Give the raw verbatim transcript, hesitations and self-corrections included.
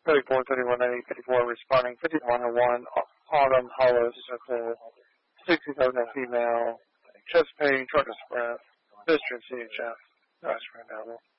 thirty-four, thirty-one, ninety, fifty-four, responding, fifty-one oh one, autumn, hollow, circle, sixty thousand female, chest pain, shortness of breath, district C H F, that's right now.